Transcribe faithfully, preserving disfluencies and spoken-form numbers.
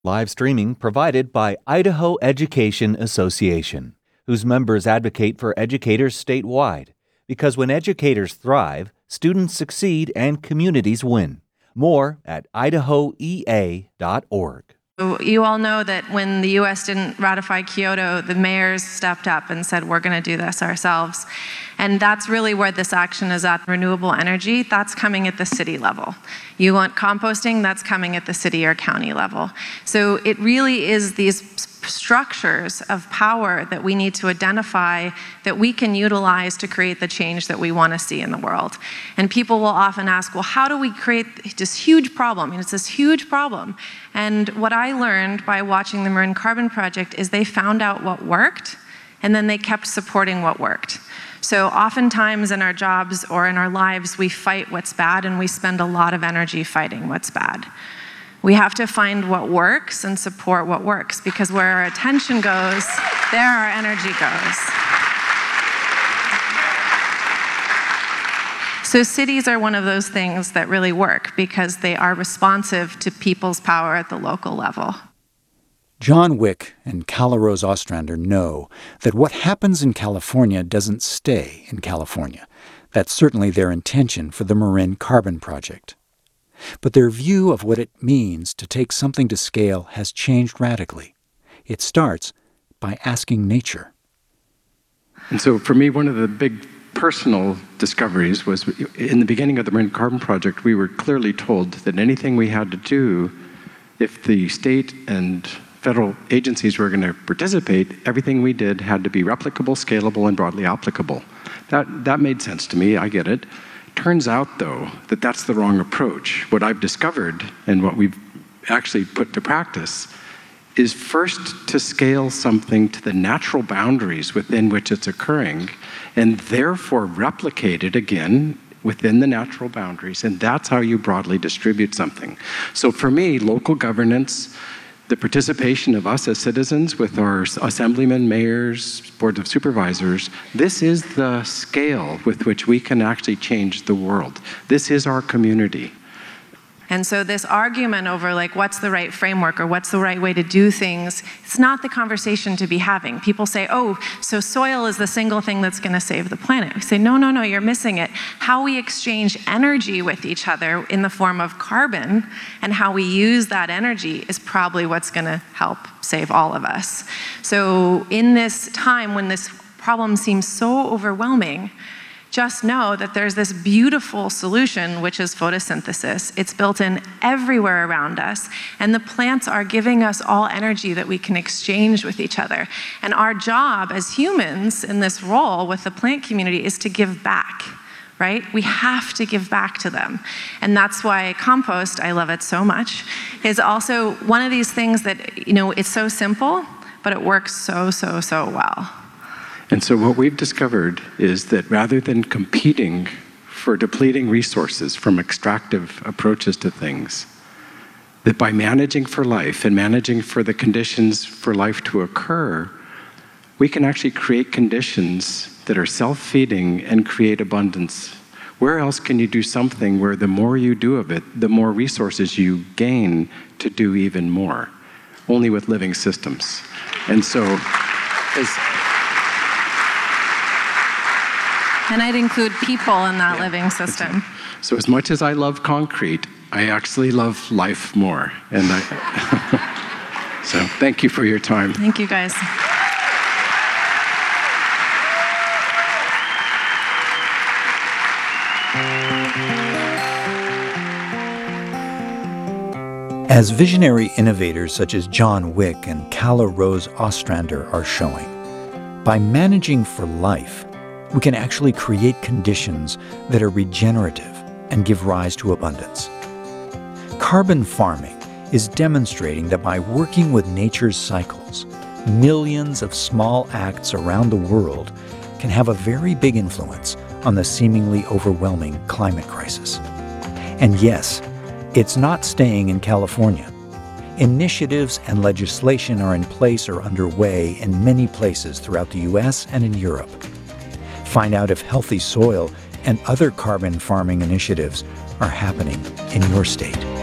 Live streaming provided by Idaho Education Association, whose members advocate for educators statewide. Because when educators thrive, students succeed and communities win. More at idaho e a dot org. You all know that when the U S didn't ratify Kyoto, the mayors stepped up and said, we're going to do this ourselves. And that's really where this action is at. Renewable energy, that's coming at the city level. You want composting, that's coming at the city or county level. So it really is these structures of power that we need to identify that we can utilize to create the change that we want to see in the world. And people will often ask, well, how do we create this huge problem? And it's this huge problem. And what I learned by watching the Marin Carbon Project is they found out what worked, and then they kept supporting what worked. So oftentimes in our jobs or in our lives, we fight what's bad, and we spend a lot of energy fighting what's bad. We have to find what works and support what works, because where our attention goes, there our energy goes. So cities are one of those things that really work because they are responsive to people's power at the local level. John Wick and Calla Rose Ostrander know that what happens in California doesn't stay in California. That's certainly their intention for the Marin Carbon Project. But their view of what it means to take something to scale has changed radically. It starts by asking nature. And so for me, one of the big personal discoveries was in the beginning of the Marin Carbon Project, we were clearly told that anything we had to do, if the state and federal agencies were going to participate, everything we did had to be replicable, scalable, and broadly applicable. That, that made sense to me. I get it. Turns out, though, that that's the wrong approach. What I've discovered and what we've actually put to practice is first to scale something to the natural boundaries within which it's occurring, and therefore replicate it again within the natural boundaries. And that's how you broadly distribute something. So for me, local governance, the participation of us as citizens with our assemblymen, mayors, boards of supervisors, this is the scale with which we can actually change the world. This is our community. And so this argument over like what's the right framework or what's the right way to do things, it's not the conversation to be having. People say, oh, so soil is the single thing that's going to save the planet. We say, no, no, no, you're missing it. How we exchange energy with each other in the form of carbon and how we use that energy is probably what's going to help save all of us. So in this time when this problem seems so overwhelming, just know that there's this beautiful solution, which is photosynthesis. It's built in everywhere around us, and the plants are giving us all energy that we can exchange with each other. And our job as humans in this role with the plant community is to give back, right? We have to give back to them. And that's why compost, I love it so much, is also one of these things that, you know, it's so simple, but it works so, so, so well. And so what we've discovered is that rather than competing for depleting resources from extractive approaches to things, that by managing for life and managing for the conditions for life to occur, we can actually create conditions that are self-feeding and create abundance. Where else can you do something where the more you do of it, the more resources you gain to do even more? Only with living systems. And so, as And I'd include people in that yeah. living system. So as much as I love concrete, I actually love life more. And I, so thank you for your time. Thank you, guys. As visionary innovators such as John Wick and Calla Rose Ostrander are showing, by managing for life, we can actually create conditions that are regenerative and give rise to abundance. Carbon farming is demonstrating that by working with nature's cycles, millions of small acts around the world can have a very big influence on the seemingly overwhelming climate crisis. And yes, it's not staying in California. Initiatives and legislation are in place or underway in many places throughout the U S and in Europe. Find out if healthy soil and other carbon farming initiatives are happening in your state.